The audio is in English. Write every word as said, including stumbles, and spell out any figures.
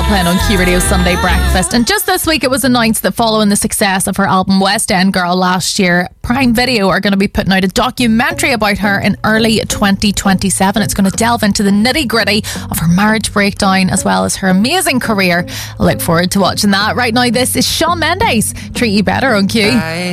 playing on Q Radio Sunday Breakfast. And just this week it was announced that following the success of her album West End Girl last year, Prime Video are going to be putting out a documentary about her in early twenty twenty-seven. It's going to delve into the nitty gritty of her marriage breakdown as well as her amazing career. I look forward to watching that. Right now, this is Shawn Mendes, Treat You Better on Q.